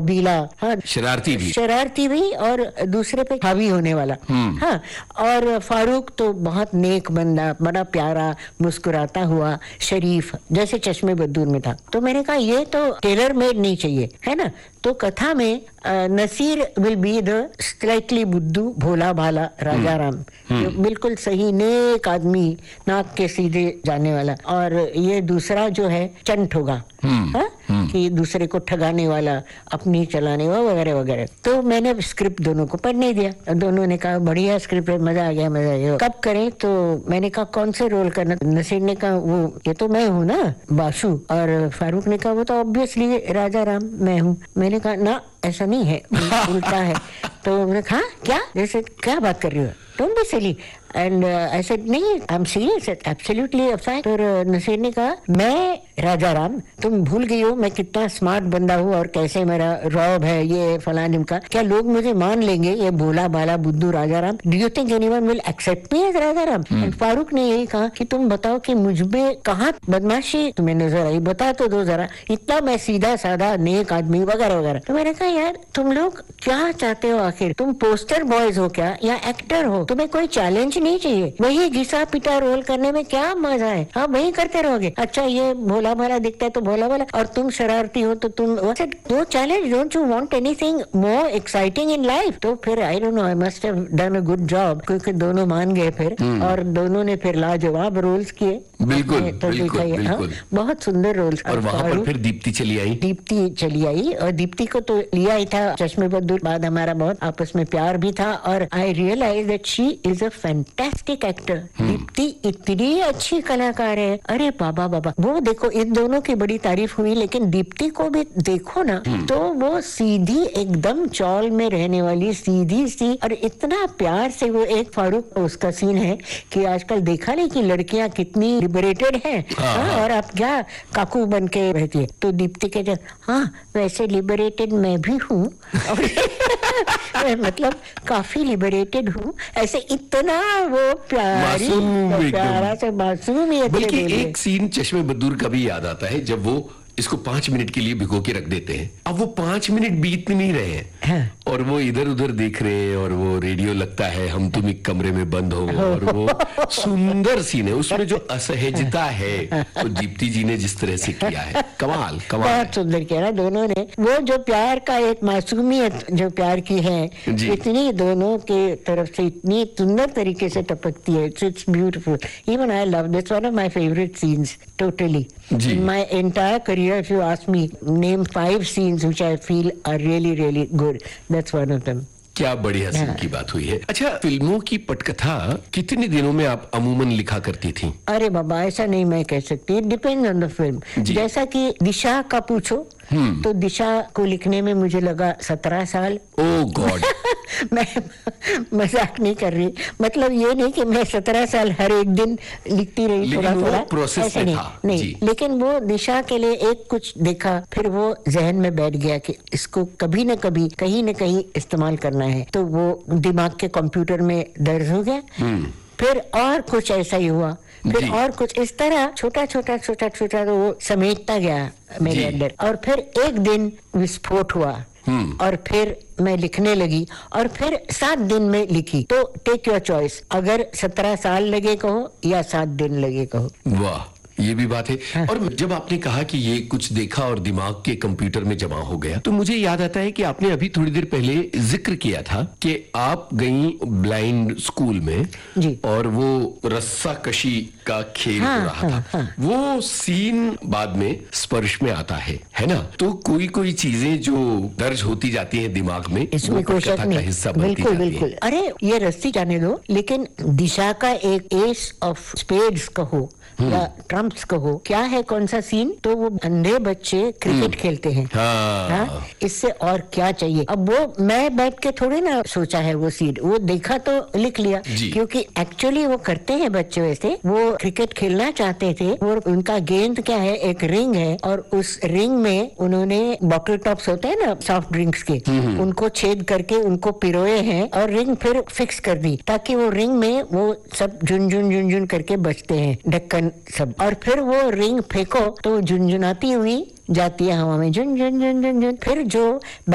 बीला, हाँ, शरारती भी और दूसरे पे हावी होने वाला, हाँ। और फारूक तो बहुत नेक बंदा, बड़ा प्यारा, मुस्कुराता हुआ, शरीफ, जैसे चश्मे बद्दूर में था। तो मैंने कहा ये तो टेलर मेड नहीं चाहिए, है ना। तो कथा में Naseer will be the slightly बुद्धू, भोला भाला राजा राम, जो बिल्कुल सही नेक आदमी, नाक के सीधे जाने वाला। और ये दूसरा जो है चंट होगा, कि दूसरे को ठगाने वाला, अपनी चलाने वाला, वगैरह वगैरह। तो मैंने स्क्रिप्ट दोनों को पढ़ने दिया। दोनों ने कहा बढ़िया स्क्रिप्ट है, मजा आ गया, मजा आ गया, कब करें। तो मैंने कहा कौन से रोल करना। नसीर ने कहा वो ये तो मैं हूँ ना, बासु। और फारूक ने कहा वो तो ऑब्वियसली राजा राम मैं हूँ। मैंने कहा ना, ऐसा नहीं है, उल्टा है। तो मैंने कहा क्या, जैसे क्या बात कर रही हो, don't be silly. And I said नहीं, I am serious, absolutely a fact. और नसीर ने कहा मैं राजा राम, तुम भूल गई हो मैं कितना स्मार्ट बंदा हूँ और कैसे मेरा रौब है, ये फलां ढिमका, क्या लोग मुझे मान लेंगे, ये भोला भाला बुद्धू राजा Ram? Do you think anyone will accept me as Raja Ram? And Farooq ने यही कहा कि तुम बताओ कि मुझमें कहाँ बदमाशी तुम्हें नजर आई, बता तो दो जरा, इतना मैं सीधा साधा नेक आदमी, वगैरह वगैरह। तो मैंने कहा यार तुम लोग क्या चाहते हो आखिर? तुम पोस्टर बॉयज हो क्या या एक्टर हो? तुम्हें कोई चैलेंज नहीं चाहिए? वही घिसा पिटा रोल करने में क्या मजा है? हाँ वही करते रहोगे। अच्छा ये भोला भाला दिखता है तो भोला भाला, और तुम शरारती हो तो तुम, no challenge, don't you want anything more exciting in life? तो फिर I don't know, I must have done a good job, क्योंकि दोनों मान गए फिर, और दोनों ने फिर लाजवाब रोल्स किए। बिल्कुल, तो बिल्कुल। हाँ, बहुत सुंदर रोल्स। और वहाँ पर फिर दीप्ति चली आई, और दीप्ति को तो लिया ही था चश्मे बद्दूर, बाद हमारा बहुत आपस में प्यार भी था। और आई realise that she is a fantastic actor. Deepti इतनी अच्छी कलाकार है, अरे बाबा बाबा। वो देखो इन दोनों की बड़ी तारीफ हुई, लेकिन दीप्ति को भी देखो ना, तो वो सीधी एकदम चौल में रहने वाली, सीधी सी, और इतना प्यार से वो एक फारूक, उसका सीन है कि आजकल देखा नहीं कि लड़कियां कितनी लिबरेटेड है, और आप क्या काकू बन के रहती है। तो दीप्ति के जब, हाँ वैसे लिबरेटेड मैं भी हूँ, मतलब काफी लिबरेटेड हूँ, ऐसे इतना वो प्यारा से मासूमियत। बल्कि एक सीन चश्मे बद्दूर का भी याद आता है, जब वो इसको 5 मिनट के लिए भिगो के रख देते हैं। अब वो 5 मिनट बीत नहीं रहे हैं, हाँ। और वो इधर उधर देख रहे हैं, और वो रेडियो लगता है हम तुम एक कमरे में बंद हो, और वो सुंदर सीन है, उसमें जो असहजता है वो दीप्ति जी ने जिस तरह से किया है, कमाल बहुत सुंदर किया ना दोनों ने। वो जो प्यार का एक मासूमियत जो प्यार की है, इतनी दोनों के तरफ से इतनी सुंदर तरीके से टपकती है। It's beautiful. Even I love this, one of my favourite scenes totally in my entire career. If you ask me, name 5 scenes which I feel are really really good, that's one of them. क्या बढ़िया scene की बात हुई है। अच्छा, फिल्मों की पटकथा कितने दिनों में आप अमूमन लिखा करती थी? अरे बाबा ऐसा नहीं मैं कह सकती, डिपेंड ऑन द फिल्म। जैसा कि दिशा का पूछो, तो दिशा को लिखने में मुझे लगा 17 साल। ओह गॉड। मैं मजाक नहीं कर रही, मतलब ये नहीं कि मैं 17 साल हर एक दिन लिखती रही, थोड़ा थोड़ा प्रोसेस नहीं, लेकिन वो दिशा के लिए एक कुछ देखा, फिर वो जहन में बैठ गया कि इसको कभी न कभी कहीं न कहीं इस्तेमाल करना है। तो वो दिमाग के कंप्यूटर में दर्ज हो गया। फिर और कुछ ऐसा ही हुआ, फिर और कुछ इस तरह छोटा छोटा तो वो समेटता गया मेरे अंदर। और फिर एक दिन विस्फोट हुआ, और फिर मैं लिखने लगी, और फिर 7 दिन में लिखी। तो टेक योर चॉइस, अगर 17 साल लगे कहो या 7 दिन लगे कहो। वाह, ये भी बात है। हाँ। और जब आपने कहा कि ये कुछ देखा और दिमाग के कंप्यूटर में जमा हो गया, तो मुझे याद आता है कि आपने अभी थोड़ी देर पहले जिक्र किया था कि आप गई ब्लाइंड स्कूल में जी। और वो रस्सा कशी का खेल हो रहा था। हाँ। वो सीन बाद में स्पर्श में आता है ना? तो कोई चीजें जो दर्ज होती जाती है दिमाग में, इसमें कोई शक नहीं, हिस्सा बनती जाती है। बिल्कुल। अरे ये रस्सी जाने दो, लेकिन दिशा का एक एस ऑफ स्पेड्स कहो या ट्रम्प्स कहो, क्या है कौन सा सीन? तो वो अंधे बच्चे क्रिकेट खेलते हैं। हाँ, इससे और क्या चाहिए? अब वो मैं बैठ के थोड़ी ना सोचा है वो सीन, वो देखा तो लिख लिया, क्योंकि एक्चुअली वो करते हैं बच्चे वैसे, वो क्रिकेट खेलना चाहते थे। और उनका गेंद क्या है, एक रिंग है, और उस रिंग में उन्होंने बॉटल टॉप्स होते हैं ना सॉफ्ट ड्रिंक्स के, उनको छेद करके उनको पिरोए हैं, और रिंग फिर फिक्स कर दी, ताकि वो रिंग में वो सब झुनझुन करके बजते हैं, ढक्कन सब। और फिर वो रिंग फेंको तो झुनझुनाती हुई जाती है हवा में, झुन झुन झुन झुन झुन। फिर जो